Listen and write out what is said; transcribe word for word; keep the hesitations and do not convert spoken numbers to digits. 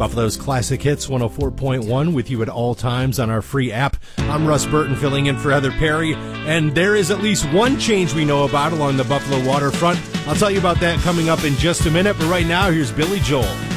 Buffalo's Classic Hits one oh four point one with you at all times on our free app. I'm Russ Burton filling in for Heather Perry, and there is at least one change we know about along the Buffalo waterfront. I'll tell you about that coming up in just a minute, but right now, here's Billy Joel.